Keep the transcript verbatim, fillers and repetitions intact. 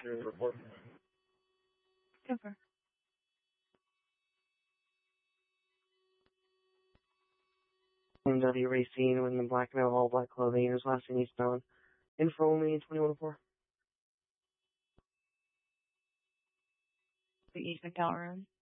Confirm. M W Racine with the black male, all black clothing, is last seen eastbound. Info only twenty-one oh four. The East McDowell Road.